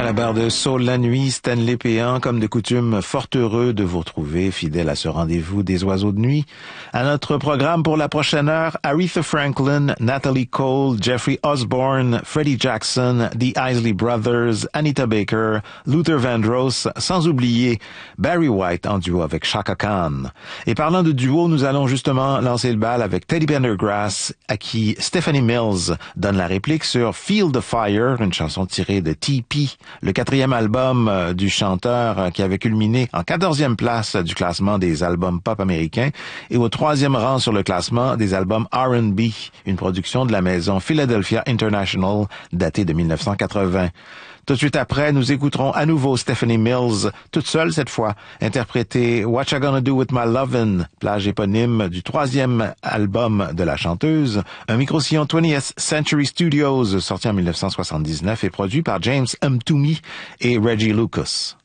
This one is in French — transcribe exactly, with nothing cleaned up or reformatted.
À la barre de Saul la nuit, Stanley Péan, comme de coutume, fort heureux de vous retrouver, fidèle à ce rendez-vous des oiseaux de nuit. À notre programme pour la prochaine heure, Aretha Franklin, Natalie Cole, Jeffrey Osborne, Freddie Jackson, The Isley Brothers, Anita Baker, Luther Vandross, sans oublier Barry White en duo avec Chaka Khan. Et parlant de duo, nous allons justement lancer le bal avec Teddy Pendergrass, à qui Stephanie Mills donne la réplique sur Feel the Fire, une chanson tirée de T P, le quatrième album du chanteur qui avait culminé en quatorzième place du classement des albums pop américains et au troisième rang sur le classement des albums R and B, une production de la maison Philadelphia International datée de mille neuf cent quatre-vingts. Tout de suite après, nous écouterons à nouveau Stephanie Mills, toute seule cette fois, interpréter What You Gonna Do With My Lovin', plage éponyme du troisième album de la chanteuse, un micro-sillon twentieth Century Studios sorti en mille neuf cent soixante-dix-neuf et produit par James M. Toomey et Reggie Lucas.